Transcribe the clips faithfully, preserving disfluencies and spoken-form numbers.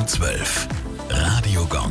zwölf. Radio Gong.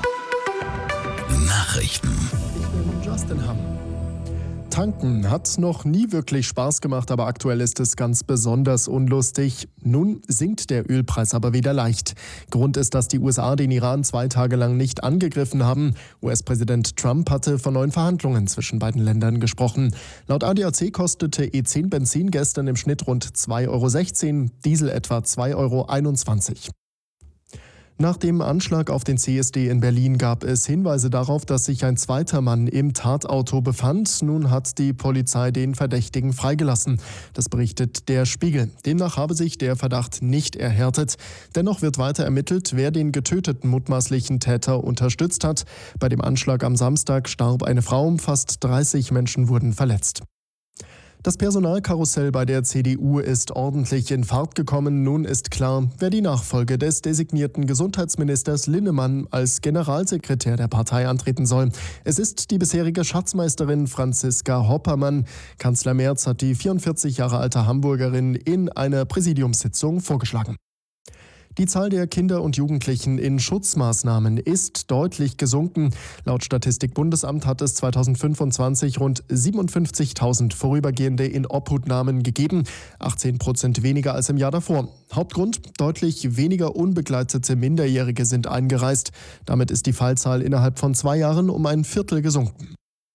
Nachrichten. Ich bin Justin Hamm. Tanken hat noch nie wirklich Spaß gemacht, aber aktuell ist es ganz besonders unlustig. Nun sinkt der Ölpreis aber wieder leicht. Grund ist, dass die U S A den Iran zwei Tage lang nicht angegriffen haben. U S-Präsident Trump hatte von neuen Verhandlungen zwischen beiden Ländern gesprochen. Laut A D A C kostete E zehn Benzin gestern im Schnitt rund zwei Euro sechzehn, Diesel etwa zwei Euro einundzwanzig. Nach dem Anschlag auf den C S D in Berlin gab es Hinweise darauf, dass sich ein zweiter Mann im Tatauto befand. Nun hat die Polizei den Verdächtigen freigelassen. Das berichtet der Spiegel. Demnach habe sich der Verdacht nicht erhärtet. Dennoch wird weiter ermittelt, wer den getöteten mutmaßlichen Täter unterstützt hat. Bei dem Anschlag am Samstag starb eine Frau, fast dreißig Menschen wurden verletzt. Das Personalkarussell bei der C D U ist ordentlich in Fahrt gekommen. Nun ist klar, wer die Nachfolge des designierten Gesundheitsministers Linnemann als Generalsekretär der Partei antreten soll. Es ist die bisherige Schatzmeisterin Franziska Hoppermann. Kanzler Merz hat die vierundvierzig Jahre alte Hamburgerin in einer Präsidiumssitzung vorgeschlagen. Die Zahl der Kinder und Jugendlichen in Schutzmaßnahmen ist deutlich gesunken. Laut Statistik-Bundesamt hat es zweitausendfünfundzwanzig rund siebenundfünfzigtausend vorübergehende Inobhutnahmen gegeben, achtzehn Prozent weniger als im Jahr davor. Hauptgrund: deutlich weniger unbegleitete Minderjährige sind eingereist. Damit ist die Fallzahl innerhalb von zwei Jahren um ein Viertel gesunken.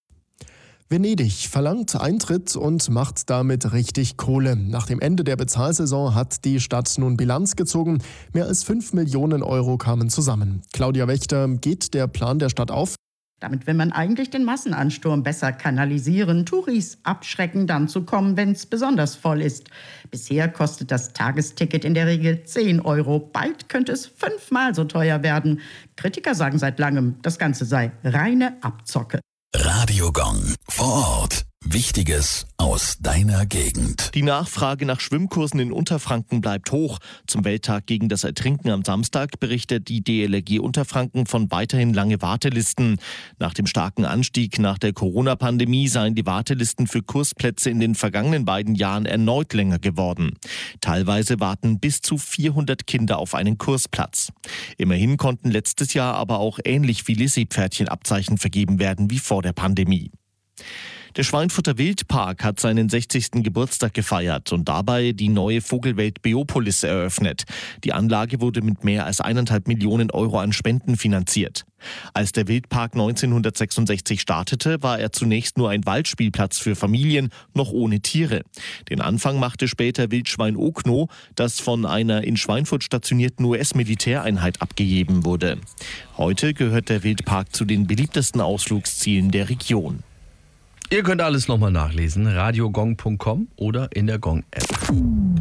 Venedig verlangt Eintritt und macht damit richtig Kohle. Nach dem Ende der Bezahlsaison hat die Stadt nun Bilanz gezogen. Mehr als fünf Millionen Euro kamen zusammen. Claudia Wächter, geht der Plan der Stadt auf? Damit will man eigentlich den Massenansturm besser kanalisieren, Touris abschrecken, dann zu kommen, wenn es besonders voll ist. Bisher kostet das Tagesticket in der Regel zehn Euro. Bald könnte es fünfmal so teuer werden. Kritiker sagen seit langem, das Ganze sei reine Abzocke. Radio Gong. Vor Ort. Wichtiges aus deiner Gegend. Die Nachfrage nach Schwimmkursen in Unterfranken bleibt hoch. Zum Welttag gegen das Ertrinken am Samstag berichtet die D L R G Unterfranken von weiterhin lange Wartelisten. Nach dem starken Anstieg nach der Corona-Pandemie seien die Wartelisten für Kursplätze in den vergangenen beiden Jahren erneut länger geworden. Teilweise warten bis zu vierhundert Kinder auf einen Kursplatz. Immerhin konnten letztes Jahr aber auch ähnlich viele Seepferdchenabzeichen vergeben werden wie vor der Pandemie. Der Schweinfurter Wildpark hat seinen sechzigsten Geburtstag gefeiert und dabei die neue Vogelwelt Beopolis eröffnet. Die Anlage wurde mit mehr als eineinhalb Millionen Euro an Spenden finanziert. Als der Wildpark neunzehnhundertsechsundsechzig startete, war er zunächst nur ein Waldspielplatz für Familien, noch ohne Tiere. Den Anfang machte später Wildschwein Okno, das von einer in Schweinfurt stationierten U S-Militäreinheit abgegeben wurde. Heute gehört der Wildpark zu den beliebtesten Ausflugszielen der Region. Ihr könnt alles nochmal nachlesen, radiogong punkt com oder in der Gong-App.